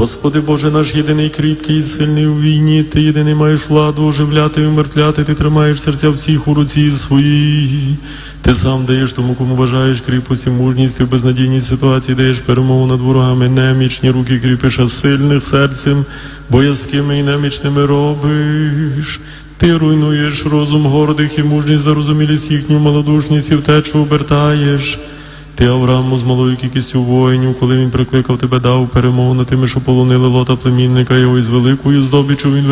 Господи Боже наш, єдиний кріпкий і сильний у війні, Ти єдиний маєш владу оживляти і умертвляти, Ти тримаєш серця всіх у руці своїй. Ти сам даєш тому, кому бажаєш кріпость і мужність, Ти в безнадійній ситуації даєш перемогу над ворогами, немічні руки кріпиш, а сильних серцем боязкими і немічними робиш. Ти руйнуєш розум гордих і мужність, зарозумілість їхню малодушність і втечу обертаєш. Ти Аврааму з малою кількістю воїнів, коли він прикликав тебе, дав перемогу над тими, що полонили Лота племінника його, і з великою здобиччю він